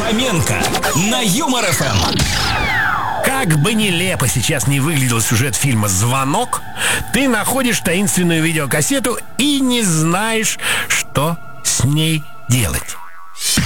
Фоменко на Юмор ФМ. Как бы нелепо сейчас не выглядел сюжет фильма «Звонок», ты находишь таинственную видеокассету и не знаешь, что с ней делать.